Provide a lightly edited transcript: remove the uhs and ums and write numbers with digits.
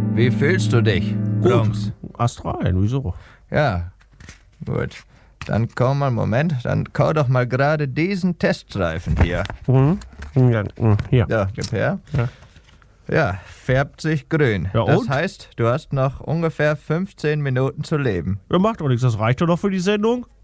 Wie fühlst du dich, Bronx? Astral, wieso? Ja, gut. Dann komm mal, Moment, dann kau doch mal gerade diesen Teststreifen hier. Ja, hier. Ja, gib her. Ja, färbt sich grün. Ja, das und? heißt, du hast noch ungefähr 15 Minuten zu leben. Ja, macht doch nichts, das reicht doch noch für die Sendung.